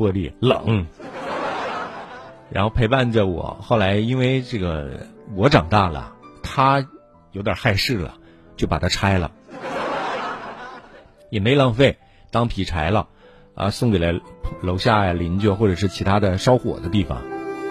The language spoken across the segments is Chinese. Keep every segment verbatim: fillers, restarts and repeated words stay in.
玻璃，冷。然后陪伴着我，后来因为这个我长大了，他有点害事了，就把它拆了，也没浪费，当劈柴了啊，送给了楼下呀邻居或者是其他的烧火的地方。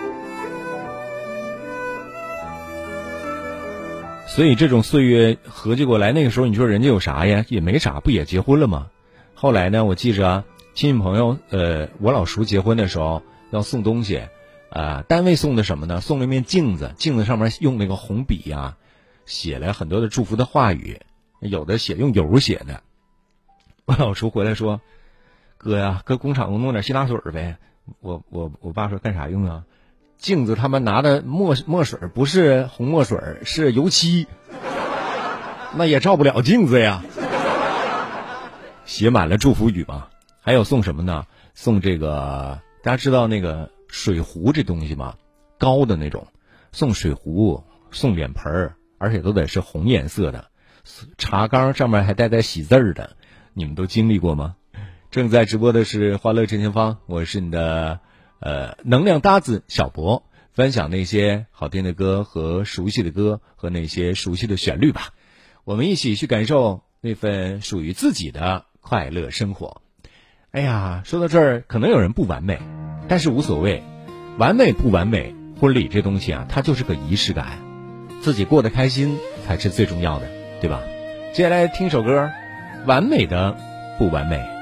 所以这种岁月合计过来，那个时候你说人家有啥呀？也没啥，不也结婚了吗？后来呢，我记着啊，亲戚朋友，呃，我老叔结婚的时候要送东西，呃，单位送的什么呢？送了一面镜子，镜子上面用那个红笔呀、啊，写了很多的祝福的话语，有的写用油写的。我老叔回来说：“哥呀，搁工厂弄点希拉水呗。”我我我爸说干啥用啊？镜子他们拿的墨墨水不是红墨水，是油漆，那也照不了镜子呀。写满了祝福语嘛。还有送什么呢？送这个，大家知道那个水壶这东西吗？高的那种，送水壶，送脸盆，而且都得是红颜色的。茶缸上面还带带喜字儿的，你们都经历过吗？正在直播的是欢乐正前方，我是你的呃能量搭子小博，分享那些好听的歌和熟悉的歌和那些熟悉的旋律吧，我们一起去感受那份属于自己的快乐生活。哎呀，说到这儿，可能有人不完美，但是无所谓，完美不完美，婚礼这东西啊，它就是个仪式感，自己过得开心才是最重要的，对吧？接下来听首歌，完美的不完美。